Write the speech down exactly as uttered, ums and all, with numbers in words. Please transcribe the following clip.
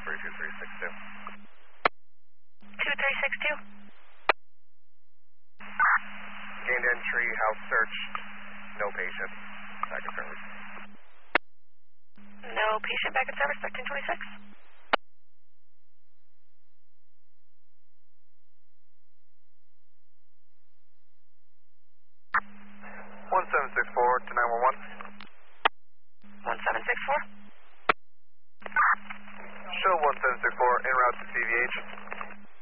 three two three six two. two three six two. Gained entry, house searched, no patient. Back in service. No patient back in service, thirteen twenty-six. one seven six four to nine one one. one seven six four. Show one seven six four en route to C V H.